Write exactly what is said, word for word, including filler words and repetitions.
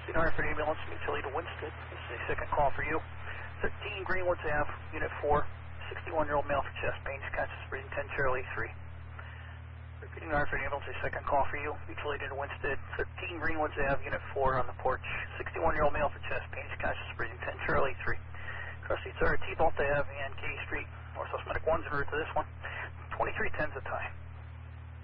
Cedar for the ambulance, mutually to Winston. This is a second call for you. thirteen Greenwoods Ave, Unit four, sixty-one-year-old male for chest pains, conscious breathing, ten Charlie three. Repeating R for the ambulance, a second call for you, mutually to Winston. thirteen Greenwoods Ave, Unit four on the porch, sixty-one-year-old male for chest pains, conscious breathing, ten Charlie three. Cross seats are T Volta Ave and K Street. Northwest Medic one's en route to this one. twenty-three ten's the time.